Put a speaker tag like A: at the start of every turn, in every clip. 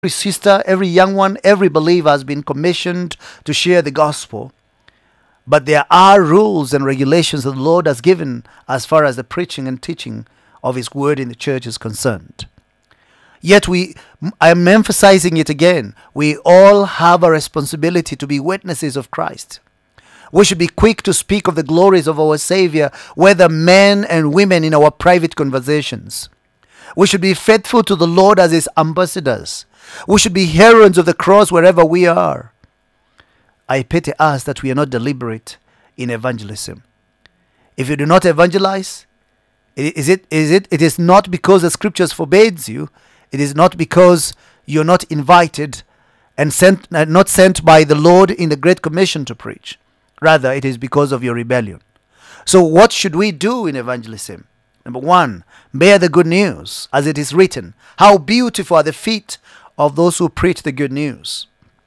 A: sister, every young one, every believer has been commissioned to share the gospel. But there are rules and regulations that the Lord has given as far as the preaching and teaching of His word in the church is concerned. Yet I am emphasizing it again, we all have a responsibility to be witnesses of Christ. We should be quick to speak of the glories of our Savior, whether men and women in our private conversations. We should be faithful to the Lord as His ambassadors. We should be heralds of the cross wherever we are. I pity us that we are not deliberate in evangelism. If you do not evangelize, it is not because the scriptures forbids you. It is not because you're not invited and not sent by the Lord in the Great Commission to preach. Rather, it is because of your rebellion. So what should we do in evangelism? Number one, bear the good news, as it is written. How beautiful are the feet of those who preach the good news.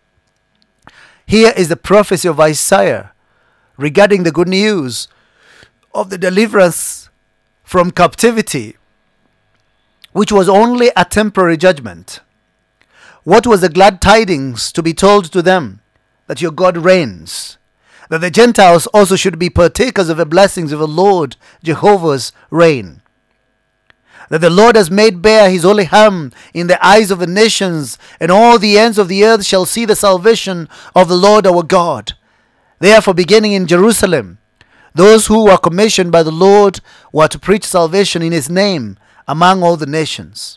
A: Here is the prophecy of Isaiah regarding the good news of the deliverance from captivity, which was only a temporary judgment. What was the glad tidings to be told to them? That your God reigns, that the Gentiles also should be partakers of the blessings of the Lord Jehovah's reign, that the Lord has made bare His holy arm in the eyes of the nations, and all the ends of the earth shall see the salvation of the Lord our God. Therefore, beginning in Jerusalem, those who were commissioned by the Lord were to preach salvation in His name among all the nations.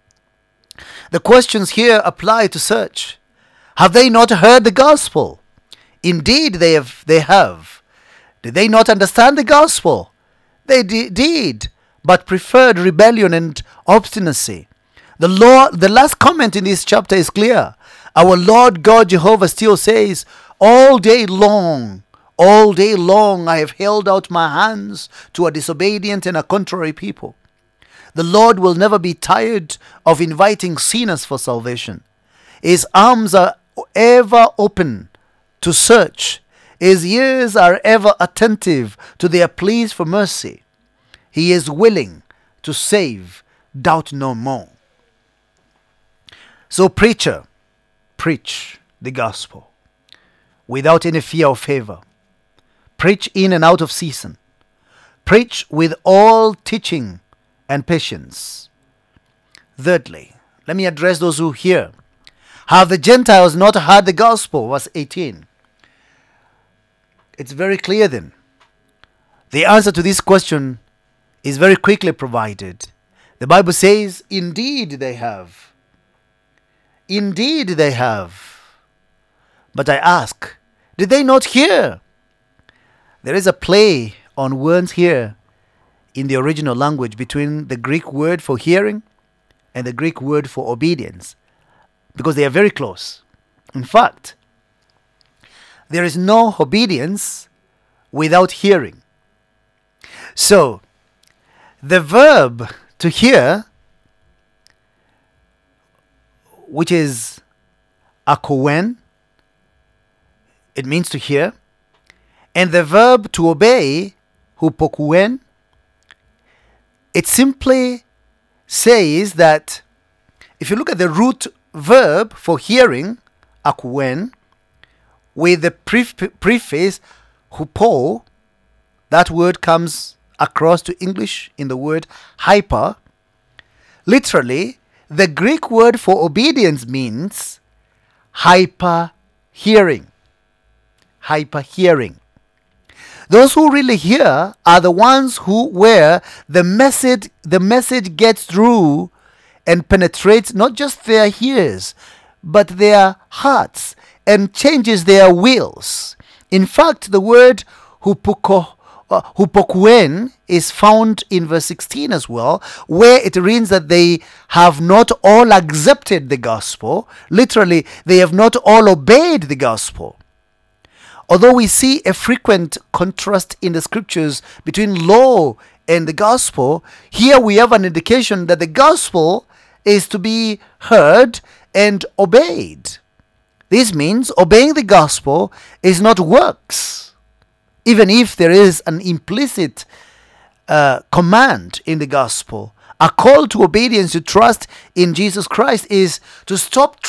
A: The questions here apply to such. Have they not heard the gospel? Indeed, they have. Did they not understand the gospel? They did, but preferred rebellion and obstinacy. The last comment in this chapter is clear. Our Lord God Jehovah still says, all day long I have held out my hands to a disobedient and a contrary people. The Lord will never be tired of inviting sinners for salvation. His arms are ever open to search. His ears are ever attentive to their pleas for mercy. He is willing to save, doubt no more. So preacher, preach the gospel without any fear or favor. Preach in and out of season. Preach with all teaching and patience. Thirdly, let me address those who hear. Have the Gentiles not heard the gospel? Verse 18. It's very clear then. The answer to this question is very quickly provided. The Bible says, indeed they have. Indeed they have. But I ask, did they not hear? There is a play on words here in the original language between the Greek word for hearing and the Greek word for obedience, because they are very close. In fact, there is no obedience without hearing. So, the verb to hear, which is akouen, it means to hear, and the verb to obey, hupokouen, it simply says that if you look at the root verb for hearing, akouen, with the prefix hupo, that word comes across to English in the word hyper. Literally, the Greek word for obedience means hyper hearing. Hyper hearing. Those who really hear are the ones where the message gets through and penetrates not just their ears, but their hearts and changes their wills. In fact, the word hupokouen is found in verse 16 as well, where it means that they have not all accepted the gospel. Literally, they have not all obeyed the gospel. Although we see a frequent contrast in the scriptures between law and the gospel, here we have an indication that the gospel is to be heard and obeyed. This means obeying the gospel is not works, even if there is an implicit command in the gospel A call to obedience, to trust in Jesus Christ, is to stop